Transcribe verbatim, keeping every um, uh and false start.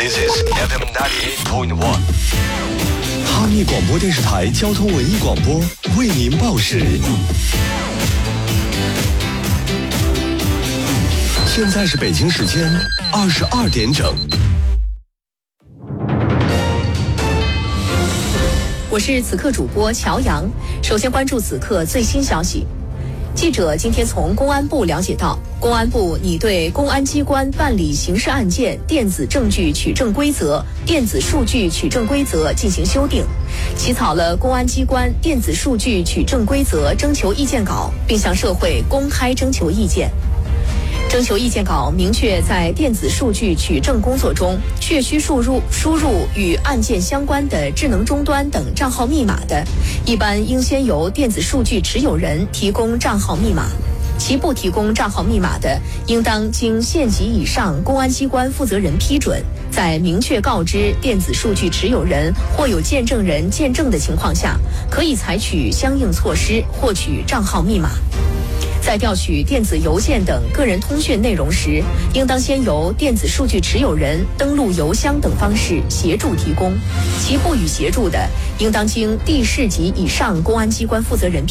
This is F M ninety-eight point one。 哈密广播电视台交通文艺广播为您报时。现在是北京时间二十二点整。 我是此刻主播乔阳，首先关注此刻最新消息。记者今天从公安部了解到，公安部拟对公安机关办理刑事案件电子证据取证规则、电子数据取证规则进行修订，起草了公安机关电子数据取证规则征求意见稿，并向社会公开征求意见。征求意见稿明确，在电子数据取证工作中，确需输入输入与案件相关的智能终端等账号密码的，一般应先由电子数据持有人提供账号密码；其不提供账号密码的，应当经县级以上公安机关负责人批准，在明确告知电子数据持有人或有见证人见证的情况下，可以采取相应措施获取账号密码。在调取电子邮件等个人通讯内容时，应当先由电子数据持有人登录邮箱等方式协助提供，其不予协助的，应当经地市级以上公安机关负责人批